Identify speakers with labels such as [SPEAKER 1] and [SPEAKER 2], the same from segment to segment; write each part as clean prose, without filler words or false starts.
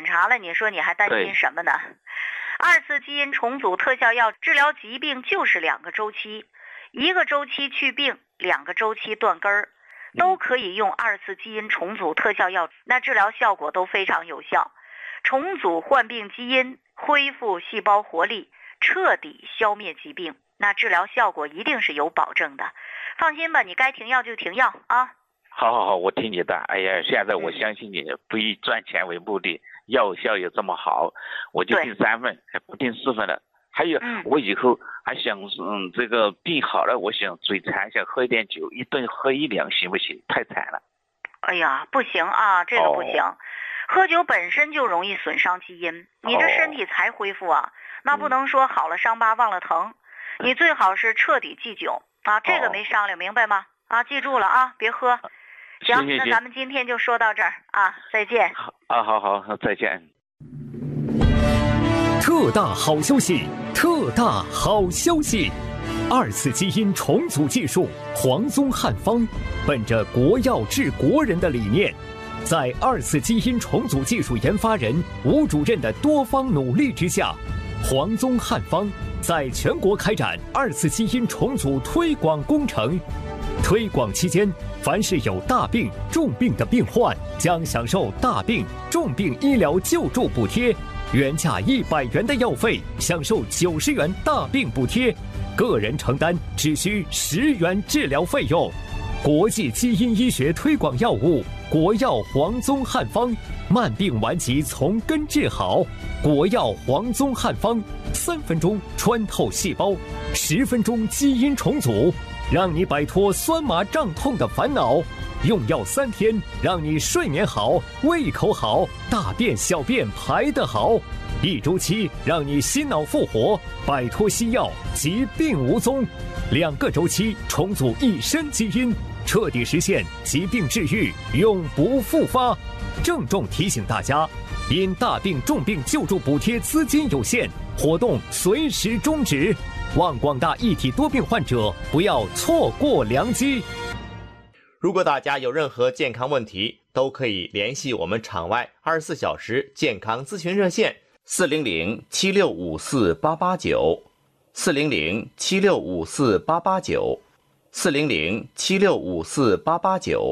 [SPEAKER 1] 查了，你说你还担心什么呢？二次基因重组特效药治疗疾病就是2个周期，1个周期去病，2个周期断根儿，都可以用二次基因重组特效药，那治疗效果都非常有效，重组患病基因，恢复细胞活力，彻底消灭疾病，那治疗效果一定是有保证的。放心吧，你该停药就停药啊。
[SPEAKER 2] 好，我听你的。哎呀，现在我相信你，不以赚钱为目的，药效也这么好，我就订3份，还不订4份了。还有，我以后还想，这个病好了，我想嘴馋，想喝一点酒，一顿喝1两，行不行？太惨了。
[SPEAKER 1] 哎呀，不行啊，这个不行。喝酒本身就容易损伤基因，你这身体才恢复啊，那不能说好了伤疤忘了疼，你最好是彻底忌酒啊，这个没商量，明白吗？啊，记住了啊，别喝。行，那咱们今天就说到这儿啊，再见。
[SPEAKER 2] 好，再见。
[SPEAKER 3] 特大好消息，特大好消息！二次基因重组技术黄宗汉方，本着国药治国人的理念，在二次基因重组技术研发人吴主任的多方努力之下，黄宗汉方在全国开展二次基因重组推广工程。推广期间，凡是有大病、重病的病患，将享受大病、重病医疗救助补贴，原价100元的药费享受90元大病补贴，个人承担只需10元治疗费用。国际基因医学推广药物国药黄宗汉方，慢病顽疾从根治好。国药黄宗汉方，3分钟穿透细胞，10分钟基因重组，让你摆脱酸麻胀痛的烦恼。用药3天，让你睡眠好，胃口好，大便小便排得好。1周期，让你心脑复活，摆脱西药，疾病无踪。2个周期，重组一身基因，彻底实现疾病治愈，永不复发。郑重提醒大家，因大病重病救助补贴资金有限，活动随时终止。望广大一体多病患者不要错过良机。
[SPEAKER 4] 如果大家有任何健康问题，都可以联系我们场外24小时健康咨询热线400-7654-889 400-7654-889 400-7654-889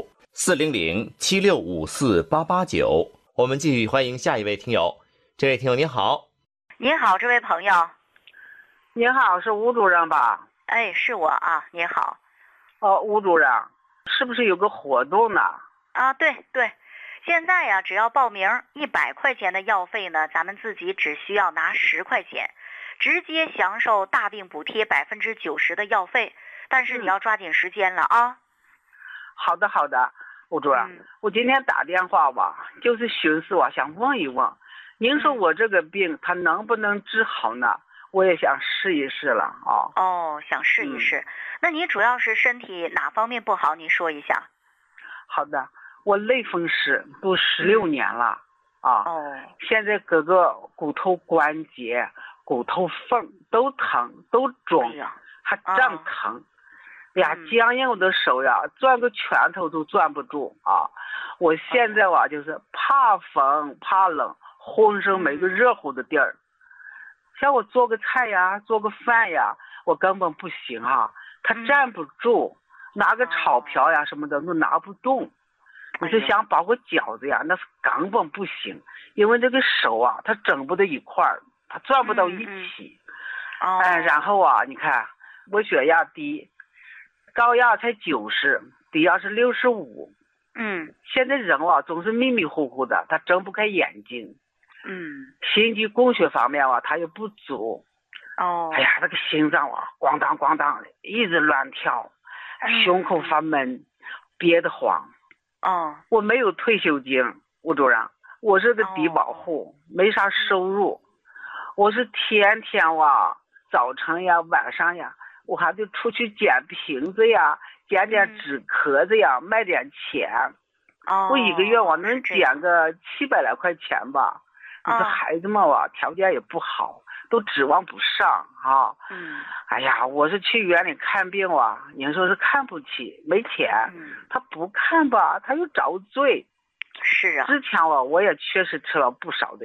[SPEAKER 4] 400-7654-889。我们继续欢迎下一位听友。这位听友您好。
[SPEAKER 1] 您好，这位朋友。
[SPEAKER 5] 您好，是吴主任吧？
[SPEAKER 1] 哎，是我啊，您好。
[SPEAKER 5] 吴主任，是不是有个活动呢？
[SPEAKER 1] 啊，对，现在呀，只要报名100块钱的药费呢，咱们自己只需要拿10块钱，直接享受大病补贴90%的药费。但是你要抓紧时间了啊。
[SPEAKER 5] 好的，吴主任，我今天打电话吧，就是寻思想问一问，您说我这个病它能不能治好呢？我也想试一试了啊。
[SPEAKER 1] 想试一试。那你主要是身体哪方面不好？你说一下。
[SPEAKER 5] 好的，我类风湿都16年了啊。现在各个骨头关节、骨头缝都疼都肿，还胀疼。僵硬我的手呀，攥个拳头都攥不住啊。我现在就是怕风怕冷，浑身没个热乎的地儿。像我做个菜呀，做个饭呀，我根本不行啊，它站不住，拿个炒瓢呀什么的都拿不动。我就想包个饺子呀，那是根本不行，因为这个手啊，它整不到一块儿，它转不到一起。然后你看我血压低，高压才90，低压是65。现在人总是迷迷糊糊的，他睁不开眼睛。心肌供血方面它也不足。哎呀，这个心脏咣当咣当的一直乱跳，胸口发闷，憋得慌。我没有退休金，吴主任，我是个低保户，没啥收入。我是天天早晨呀晚上呀，我还得出去捡瓶子呀，捡点纸壳子呀，卖点钱。我一个月能捡个700来块钱吧。你说孩子们条件也不好，都指望不上啊。哎呀，我是去医院里看病您说是看不起，没钱。他不看吧，他又遭罪。
[SPEAKER 1] 是啊。
[SPEAKER 5] 之前我也确实吃了不少的